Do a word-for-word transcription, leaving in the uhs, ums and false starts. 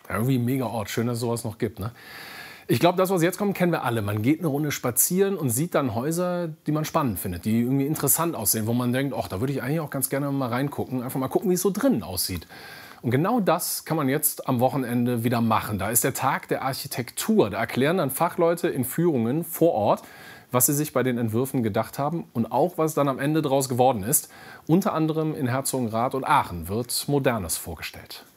Ja, irgendwie ein mega Ort. Schön, dass es sowas noch gibt, ne? Ich glaube, das, was jetzt kommt, kennen wir alle. Man geht eine Runde spazieren und sieht dann Häuser, die man spannend findet, die irgendwie interessant aussehen, wo man denkt, ach, da würde ich eigentlich auch ganz gerne mal reingucken. Einfach mal gucken, wie es so drinnen aussieht. Und genau das kann man jetzt am Wochenende wieder machen. Da ist der Tag der Architektur. Da erklären dann Fachleute in Führungen vor Ort, was sie sich bei den Entwürfen gedacht haben und auch, was dann am Ende daraus geworden ist. Unter anderem in Herzogenrath und Aachen wird Modernes vorgestellt.